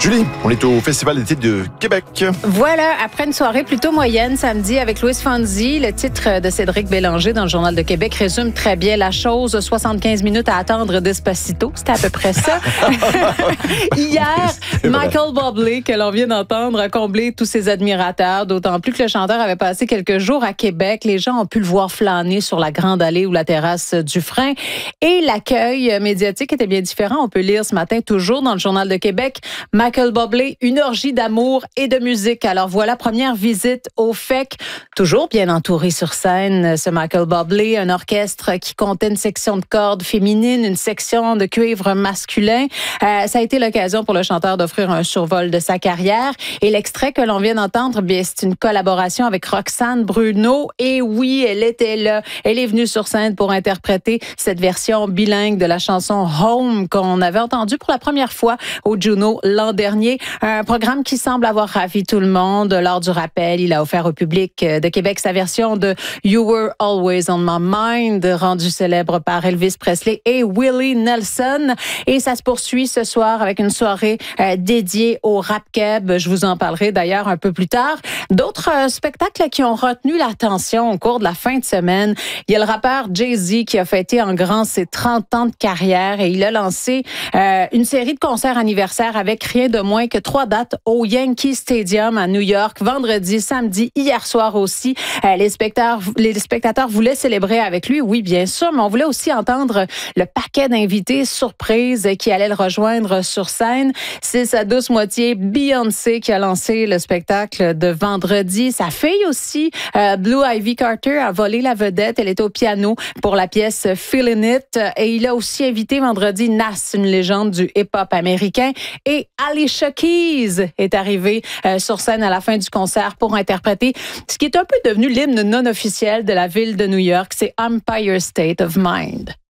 Julie, on est au Festival d'été de Québec. Voilà, après une soirée plutôt moyenne samedi avec Louis Fonzi, le titre de Cédric Bélanger dans le Journal de Québec résume très bien la chose. 75 minutes à attendre Despacito, c'était à peu près ça. Hier, Michael Bublé, que l'on vient d'entendre, a comblé tous ses admirateurs, d'autant plus que le chanteur avait passé quelques jours à Québec. Les gens ont pu le voir flâner sur la grande allée ou la terrasse du Frein. Et l'accueil médiatique était bien différent. On peut lire ce matin, toujours dans le Journal de Québec, Michael Bublé, une orgie d'amour et de musique. Alors voilà, première visite au FEC, toujours bien entouré sur scène, ce Michael Bublé, un orchestre qui comptait une section de cordes féminine, une section de cuivre masculin. Ça a été l'occasion pour le chanteur d'offrir un survol de sa carrière. Et l'extrait que l'on vient d'entendre, bien, c'est une collaboration avec Roxane Bruno. Et oui, elle était là. Elle est venue sur scène pour interpréter cette version bilingue de la chanson Home qu'on avait entendue pour la première fois au Juno l'an dernier. Un programme qui semble avoir ravi tout le monde. Lors du rappel, il a offert au public de Québec sa version de You Were Always on My Mind, rendue célèbre par Elvis Presley et Willie Nelson. Et ça se poursuit ce soir avec une soirée dédiée au rap-keb. Je vous en parlerai d'ailleurs un peu plus tard. D'autres spectacles qui ont retenu l'attention au cours de la fin de semaine. Il y a le rappeur Jay-Z qui a fêté en grand ses 30 ans de carrière et il a lancé une série de concerts anniversaires avec rien de moins que 3 dates au Yankee Stadium à New York, vendredi, samedi, hier soir aussi. Les spectateurs voulaient célébrer avec lui, oui, bien sûr, mais on voulait aussi entendre le paquet d'invités surprises qui allaient le rejoindre sur scène. C'est sa douce moitié, Beyoncé, qui a lancé le spectacle de vendredi. Sa fille aussi, Blue Ivy Carter, a volé la vedette. Elle est au piano pour la pièce Feelin' It. Et il a aussi invité vendredi Nas, une légende du hip-hop américain. Et Alicia Keys est arrivée sur scène à la fin du concert pour interpréter ce qui est un peu devenu l'hymne non officiel de la ville de New York. C'est Empire State of Mind.